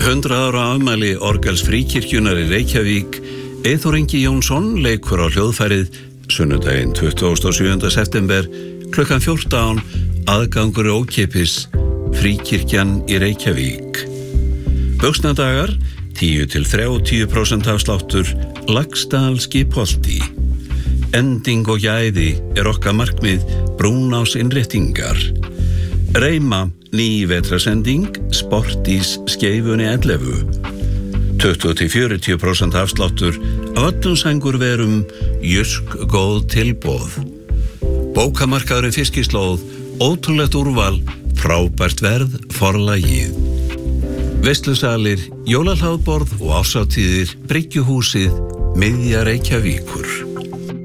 100 ára afmæli orgels Fríkirkjunnar í Reykjavík. Eyþór Ingi Jónsson leikur á hljóðfærið sunnudaginn 27. september klukkan 14, aðgangur ókeypis, Fríkirkjan í Reykjavík. Buxnadagar 10-30% afsláttur, Laxdal Skipholti. Ending og gæði okkar markmið, Brúnás innréttingar. Reima, ný vetrasending, Sportís Skeifunni 11. 20-40% afsláttur af öllum sængurverum, Jysk góð tilboð. Bókamarkaðurinn Fiskislóð, ótrúlegt úrval, frábært verð, Forlagið. Veislusalir, jólahlaðborð og árshátíðir, Bryggjuhúsið, miðja Reykjavíkur.